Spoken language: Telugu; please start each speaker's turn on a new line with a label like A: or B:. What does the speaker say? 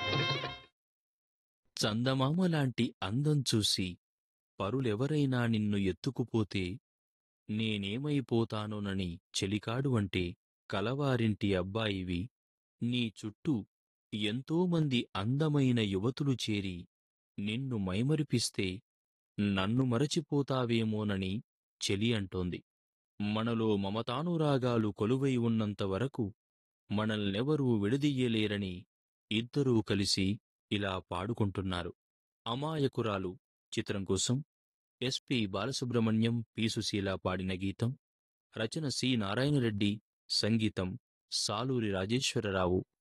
A: చందమామలాంటి అందం చూసి పరులెవరైనా నిన్ను ఎత్తుకుపోతే నేనేమైపోతానోనని చెలికాడు అంటే కలవారింటి అబ్బాయివి, నీ చుట్టూ ఎంతోమంది అందమైన యువతులు చేరి నిన్ను మైమరిపిస్తే నన్ను మరచిపోతావేమోనని చెలి అంటోంది. మనలో మమతానురాగాలు కొలువై ఉన్నంతవరకు మనల్నెవరూ విడదీయలేరని ఇద్దరూ కలిసి ఇలా పాడుకుంటున్నారు. అమాయకురాలు చిత్రం కోసం ఎస్పి బాలసుబ్రహ్మణ్యం, పి సుశీల పాడిన గీతం. రచన సి నారాయణరెడ్డి, సంగీతం సాలూరి రాజేశ్వరరావు.